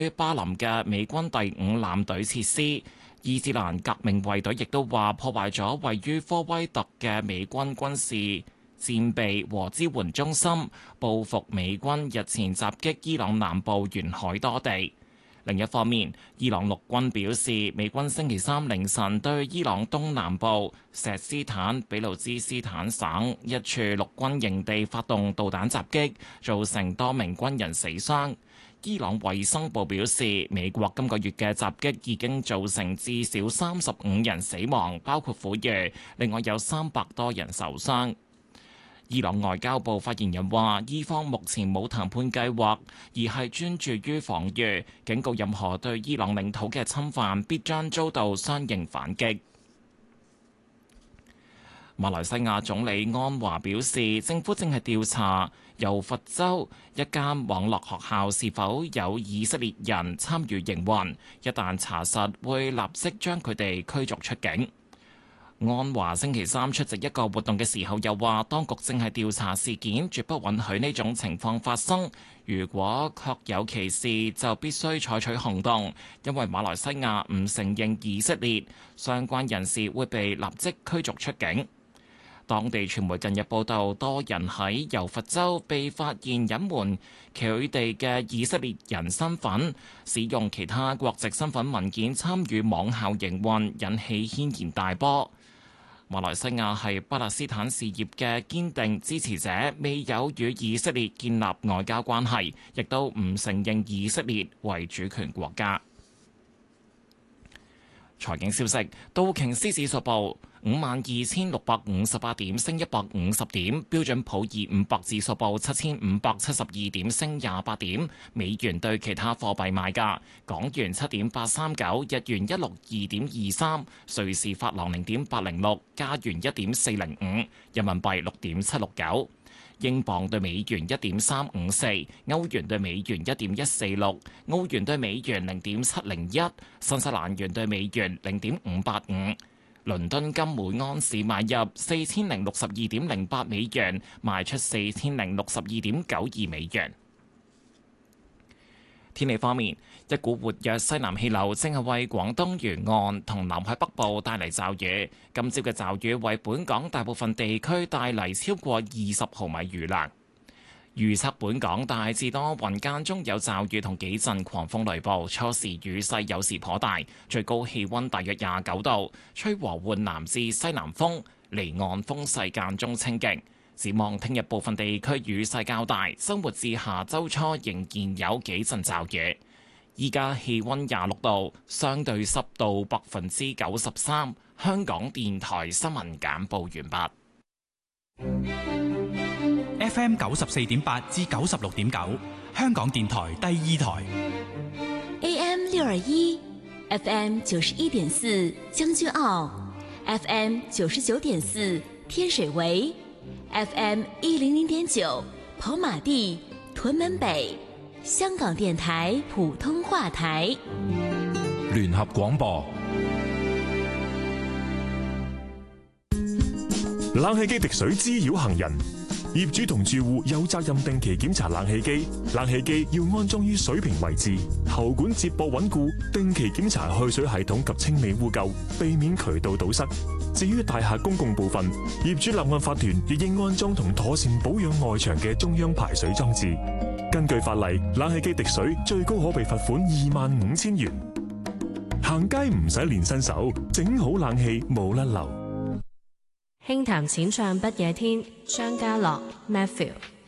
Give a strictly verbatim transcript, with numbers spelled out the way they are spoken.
巴林嘅美軍第五艦隊設施。伊斯蘭革命衛隊亦都話破壞咗位於科威特嘅美軍軍事戰備和支援中心，報復美軍日前襲擊伊朗南部沿海多地。另一方面，伊朗陸軍表示，美軍星期三凌晨對伊朗東南部錫斯坦俾路支斯坦省一處陸軍營地發動導彈襲擊，造成多名軍人死傷。伊朗衛生部表示，美國今個月嘅襲擊已經造成至少三十五人死亡，包括婦孺，另外有三百多人受傷。伊朗外交部發言人話，伊方目前冇談判計劃，而係專注於防禦，警告任何對伊朗領土嘅侵犯必將遭到相應反擊。馬來西亞總理安華表示，政府正係調查柔佛州一間網絡學校是否有以色列人參與營運，一旦查實，會立即將佢哋驅逐出境。安華星期三出席一個活動嘅時候又話，當局正係調查事件，絕不允許呢種情況發生。如果確有其事，就必須採取行動，因為馬來西亞唔承認以色列，相關人士會被立即驅逐出境。當地傳媒近日報道，多人喺柔佛州被發現隱瞞佢哋嘅以色列人身份，使用其他國籍身份文件參與網校營運，引起軒然大波。馬來西亞係巴勒斯坦事業嘅堅定支持者，未有與以色列建立外交關係，亦都唔承認以色列為主權國家。財經消息，道瓊斯指數報五萬二千六百五十八點，升一百五十點；標準普爾五百指數報七千五百七十二點，升廿八點。美元對其他貨幣賣價：港元七點八三九，日元一六二點二三，瑞士法郎零點八零六，加元一點四零五，人民幣六點七六九。英鎊對美元一點三五四，歐元對美元一點一四六，澳元對美元零點七零一，新西蘭元對美元零點五八五。倫敦金每安士買入四千零六十二點零八美元，賣出四千零六十二點九二美元。天氣方面，一股活躍西南氣流正係為廣東沿岸同南海北部帶嚟驟雨。今朝嘅驟雨為本港大部分地區帶嚟超過二十毫米雨量。預測本港大致多雲，間中有驟雨同幾陣狂風雷暴，初時雨勢有時頗大，最高氣溫大約廿九度，吹和緩南至西南風，離岸風勢間中清勁。展望聽日部分地區雨勢較大，周末至下周初仍然有幾陣驟雨。依家氣溫廿六度，相對濕度百分之九十三。香港電台新聞簡報完畢。 F M 九十四點八至九十六點九，香港電台第二台。 A M 六二一，F M 九十一點四將軍澳 ，F M 九十九點四天水圍。F M 一零零點九，跑馬地、屯門北，香港電台普通話台。 聯合廣播。冷氣機滴水滋擾行人，業主同住戶有責任定期檢查冷氣機。冷氣機要安裝於水平位置，喉管接駁穩固，定期檢查去水系統及清理污垢，避免渠道堵塞。至於大廈公共部分，業主立案法團亦應安裝同妥善保養外牆嘅中央排水裝置。根據法例，冷氣機滴水最高可被罰款二萬五千元。行街唔使練新手，整好冷氣冇甩漏。 輕談淺唱不夜天，張家樂 Matthew。